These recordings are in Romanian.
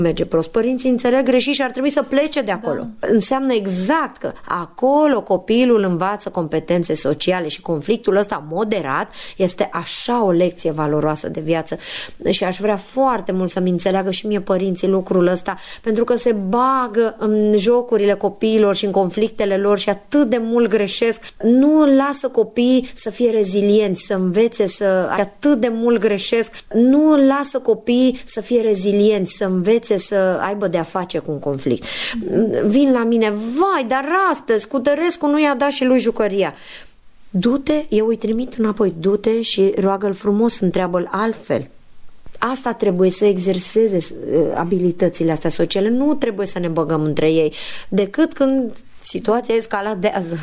merge prost. Părinții înțeleg greșit și ar trebui să plece de acolo. Da. Înseamnă exact că acolo copilul învață competențe sociale și conflictul ăsta moderat este așa o lecție valoroasă de viață și aș vrea foarte mult să-mi înțeleagă și mie părinții lucrul ăsta, pentru că se bagă în jocurile copiilor și în conflictele lor și atât de mult greșesc. Nu lasă copiii să fie rezilienți, să învețe, atât de mult greșesc. Nu lasă copiii să fie rezilienți, să învețe să aibă de-a face cu un conflict. Vin la mine, vai, dar astăzi cu Tărescu nu i-a dat și lui jucăria. Du-te, eu îi trimit înapoi, du-te și roagă-l frumos, întreabă-l altfel. Asta trebuie să exerseze abilitățile astea sociale, nu trebuie să ne băgăm între ei, decât când situația escaladează.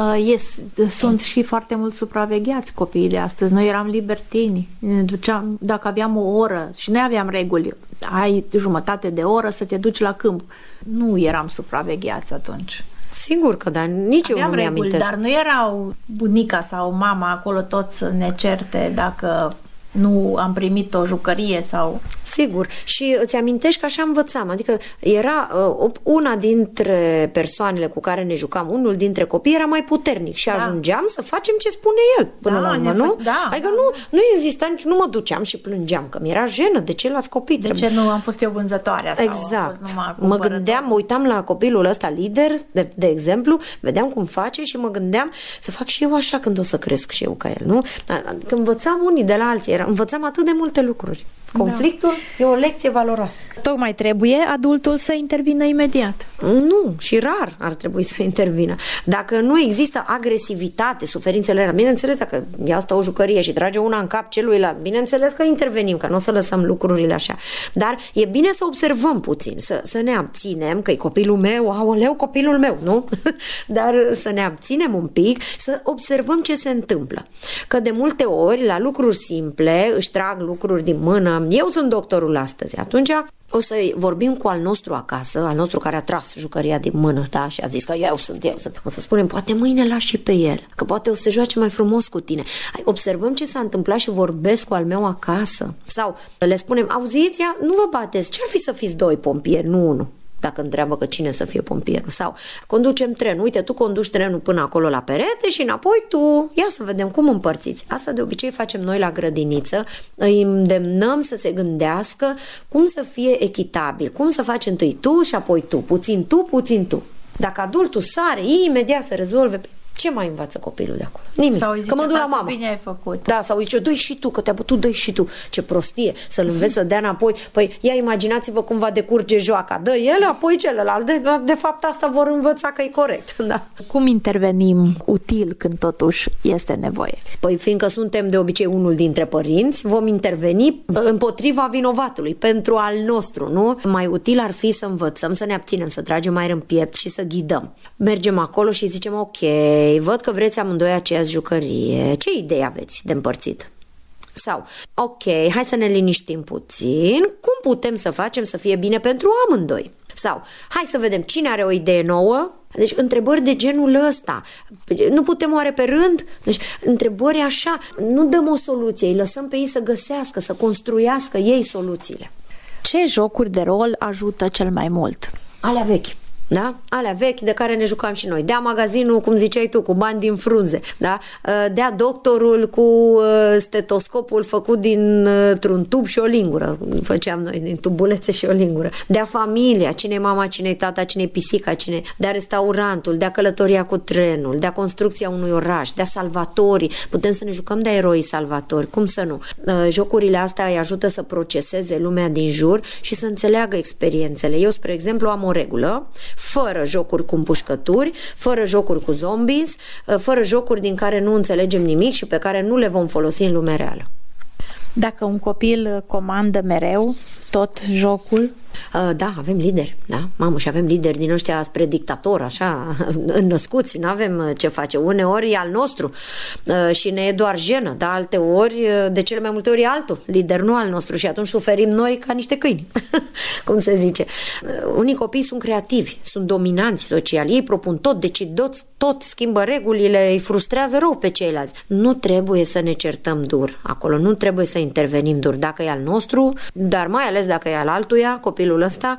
Sunt și foarte mult supravegheați copiii de astăzi. Noi eram libertini. Ne duceam, dacă aveam o oră și noi aveam reguli, ai jumătate de oră să te duci la câmp. Nu eram supravegheați atunci. Sigur că da, nici eu nu mi-amintesc. Dar nu erau bunica sau mama acolo tot să ne certe dacă nu am primit o jucărie sau... Sigur. Și îți amintești că așa învățam. Adică era una dintre persoanele cu care ne jucam, unul dintre copii era mai puternic și ajungeam să facem ce spune el până la urmă, nu? Adică nu exista nici, nu mă duceam și plângeam, că mi-era jenă de ceilalți copii. De ce nu am fost eu vânzătoarea? Exact. Mă gândeam, mă uitam la copilul ăsta lider, de exemplu, vedeam cum face și mă gândeam să fac și eu așa când o să cresc și eu ca el, nu? Când învățam unii de la alții, învățam atât de multe lucruri. Conflictul e o lecție valoroasă. Tocmai trebuie adultul să intervină imediat. Nu, și rar ar trebui să intervină. Dacă nu există agresivitate, suferințele alea, bineînțeles, dacă ia asta o jucărie și trage una în cap celuilalt, bineînțeles că intervenim, că nu o să lăsăm lucrurile așa. Dar e bine să observăm puțin, să ne abținem, că e copilul meu, aoleu, copilul meu, nu? Dar să ne abținem un pic, să observăm ce se întâmplă. Că de multe ori, la lucruri simple, își trag lucruri din mână. Eu sunt doctorul astăzi. Atunci o să vorbim cu al nostru acasă, al nostru care a tras jucăria din mână, da? Și a zis că eu sunt. O să spunem, poate mâine lași și pe el, că poate o să se joace mai frumos cu tine. Observăm ce s-a întâmplat și vorbesc cu al meu acasă. Sau le spunem, auziți, nu vă bateți, ce-ar fi să fiți doi pompieri, nu unul? Dacă întreabă că cine să fie pompierul. Sau conducem trenul, uite, tu conduci trenul până acolo la perete și înapoi tu, ia să vedem cum împărțiți. Asta de obicei facem noi la grădiniță, îi îndemnăm să se gândească cum să fie echitabil, cum să faci întâi tu și apoi tu, puțin tu, puțin tu. Dacă adultul sare imediat să rezolve, ce mai învață copilul de acolo? Nimic. Sau zice, că mă duc la mama. Bine ai făcut. Da, sau zice, dă-i și tu, că te-a bătut, dă-i și tu. Ce prostie, să-l înveți să dea înapoi. Păi, ia imaginați-vă cum va decurge joaca. Dă el, apoi celălalt. De fapt, asta vor învăța că e corect. Da. Cum intervenim util când totuși este nevoie? Păi, fiindcă suntem de obicei unul dintre părinți, vom interveni împotriva vinovatului, pentru al nostru, nu? Mai util ar fi să învățăm, să ne abținem, să tragem aer în piept și să ghidăm. Mergem acolo și zicem, ok, văd că vreți amândoi aceeași jucărie. Ce idee aveți de împărțit? Sau, ok, hai să ne liniștim puțin. Cum putem să facem să fie bine pentru amândoi? Sau, hai să vedem cine are o idee nouă. Deci întrebări de genul ăsta. Nu putem oare pe rând? Deci întrebări așa. Nu dăm o soluție, îi lăsăm pe ei să găsească, să construiască ei soluțiile. Ce jocuri de rol ajută cel mai mult? Alea vechi. Da? Alea vechi de care ne jucam și noi. Dea magazinul, cum ziceai tu, cu bani din frunze. Da? Dea doctorul cu stetoscopul făcut dintr-un tub și o lingură. Făceam noi din tubulețe și o lingură. Dea familia, cine-i mama, cine-i tata, cine-i pisica, dea restaurantul, dea călătoria cu trenul, dea construcția unui oraș, dea salvatorii. Putem să ne jucăm de eroi salvatori. Cum să nu? Jocurile astea îi ajută să proceseze lumea din jur și să înțeleagă experiențele. Eu, spre exemplu, am o regulă: fără jocuri cu împușcături, fără jocuri cu zombies, fără jocuri din care nu înțelegem nimic și pe care nu le vom folosi în lumea reală. Dacă un copil comandă mereu tot jocul? Da, avem lideri, da? Mamă, și avem lideri din ăștia spre dictator, așa, înnăscuți, nu avem ce face. Uneori e al nostru și ne e doar jenă, dar alte ori, de cele mai multe ori e altul, lider, nu al nostru, și atunci suferim noi ca niște câini, cum se zice. Unii copii sunt creativi, sunt dominanți social, ei propun tot, decid tot, schimbă regulile, îi frustrează rău pe ceilalți. Nu trebuie să ne certăm dur acolo, nu trebuie să intervenim dur dacă e al nostru, dar mai ales dacă e al altuia, copilul ăsta,